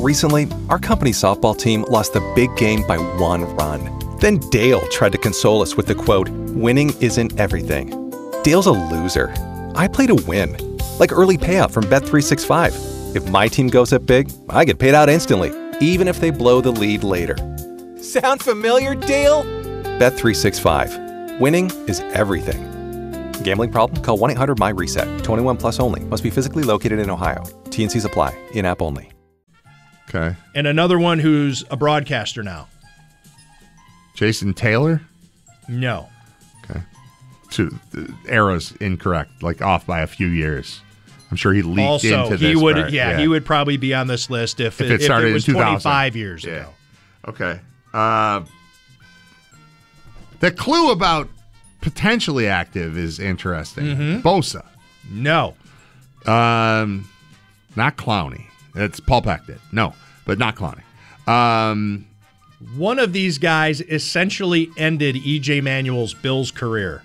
Recently, our company's softball team lost the big game by 1 run. Then Dale tried to console us with the quote, "Winning isn't everything." Dale's a loser. I play to win, like early payout from Bet365. If my team goes up big, I get paid out instantly, even if they blow the lead later. Sound familiar, Dale? Bet365. Winning is everything. Gambling problem? Call 1-800-MY-RESET. 21 plus only. Must be physically located in Ohio. T&Cs apply. In-app only. Okay. And another one who's a broadcaster now. Jason Taylor? No. Okay. The era's incorrect, like off by a few years. I'm sure he leaked also, into he this. would, part. he would probably be on this list if it started was in 2000. 25 years ago. Okay. The clue about potentially active is interesting. Bosa. No. Not Clowney. It's Paul Peck did. No, but not Clowney. One of these guys essentially ended E.J. Manuel's Bills career.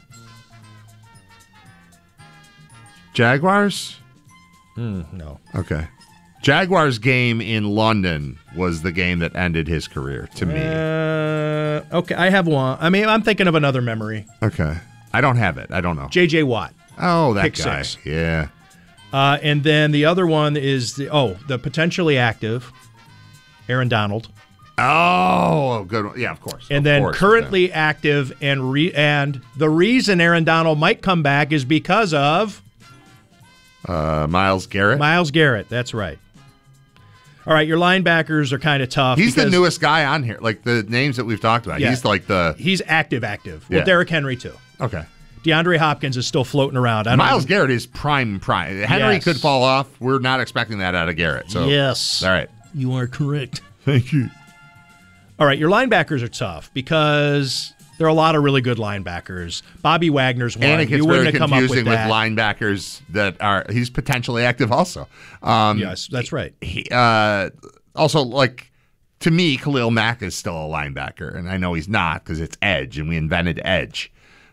Jaguars? No. Okay. Jaguars game in London was the game that ended his career to me. Okay, I have one. I mean, I'm thinking of another memory. Okay. I don't have it. I don't know. J.J. Watt. Oh, that Pick guy. 6. Yeah. And then the other one is the potentially active Aaron Donald. Oh, good one. Yeah, of course. And then currently active and the reason Aaron Donald might come back is because of Myles Garrett. Myles Garrett, that's right. All right, your linebackers are kind of tough. He's the newest guy on here. Like the names that we've talked about. Yeah. He's active. Well, Yeah. Derrick Henry too. Okay. DeAndre Hopkins is still floating around. Myles Garrett is prime. Henry Yes. could fall off. We're not expecting that out of Garrett. So yes. All right. You are correct. Thank you. All right, your linebackers are tough because there are a lot of really good linebackers. Bobby Wagner's one. And it gets you wouldn't very have come up with confusing with that. linebackers that are. He's potentially active also. Yes, that's right. Also, like, to me, Khalil Mack is still a linebacker, and I know he's not because it's edge, and we invented edge.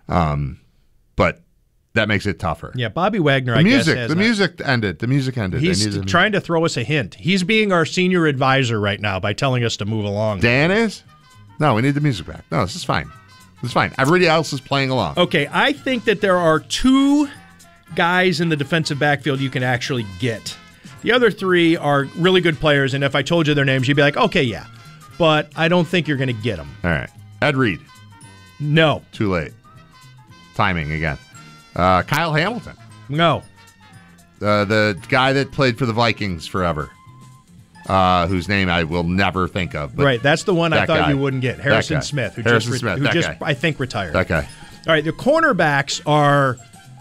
But that makes it tougher. Yeah, Bobby Wagner, The I music guess. The music ended. He's trying to throw us a hint. He's being our senior advisor right now by telling us to move along. Dan is? No, we need the music back. No, this is fine. This is fine. Everybody else is playing along. Okay, I think that there are 2 guys in the defensive backfield you can actually get. The other 3 are really good players, and if I told you their names, you'd be like, okay, yeah. But I don't think you're going to get them. All right. Ed Reed. No. Too late. Timing again. Kyle Hamilton. No. The guy that played for the Vikings forever. Whose name I will never think of. But right, that's the one I thought guy. you wouldn't get. Harrison Smith, who just, I think, retired. That guy. All right, the cornerbacks are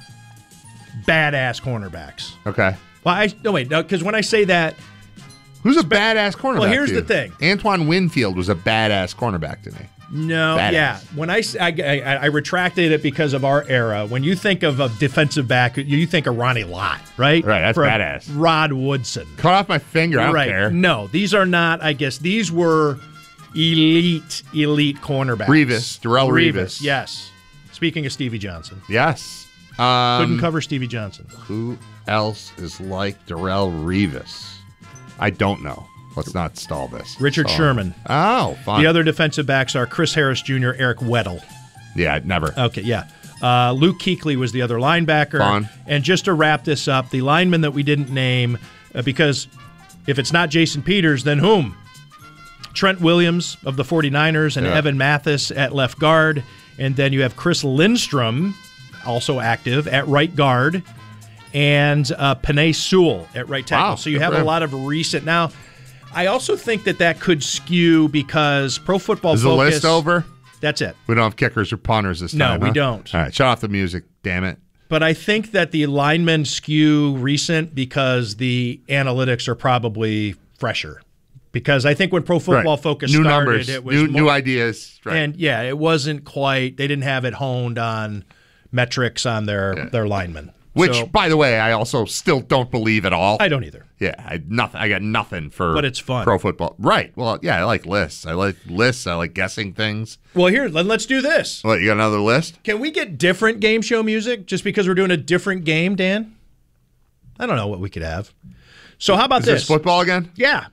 badass cornerbacks. Okay. Well, because when I say that, who's a badass cornerback? Well, here's to you? the thing. Antoine Winfield was a badass cornerback to me. No, badass. yeah. When I retracted it because of our era. When you think of a defensive back, you think of Ronnie Lott, right? Right, that's badass. Rod Woodson. Cut off my finger, I don't care. No, these are not, I guess, these were elite cornerbacks. Darrelle Revis. Yes. Speaking of Stevie Johnson. Yes. Couldn't cover Stevie Johnson. Who else is like Darrelle Revis? I don't know. Let's not stall this. Richard Sherman. Oh, fun. The other defensive backs are Chris Harris Jr., Eric Weddle. Yeah, never. Okay, yeah. Luke Kuechly was the other linebacker. Fun. And just to wrap this up, the lineman that we didn't name, because if it's not Jason Peters, then whom? Trent Williams of the 49ers and Evan Mathis at left guard. And then you have Chris Lindstrom, also active, at right guard. And Penei Sewell at right tackle. Wow, so you have a lot of recent. Now, I also think that could skew because Pro Football Focus. Is the list over? That's it. We don't have kickers or punters this time. No, we don't. All right, shut off the music, damn it. But I think that the linemen skew recent because the analytics are probably fresher. Because I think when Pro Football Focus new started, numbers, it was new ideas. Right. And yeah, it wasn't quite. They didn't have it honed on metrics on their linemen. Which, by the way, I also still don't believe at all. I don't either. Yeah, I got nothing for. But it's fun. Pro football, right? Well, yeah, I like lists. I like guessing things. Well, here, let's do this. What, you got another list? Can we get different game show music just because we're doing a different game, Dan? I don't know what we could have. So how about Is this football again? Yeah.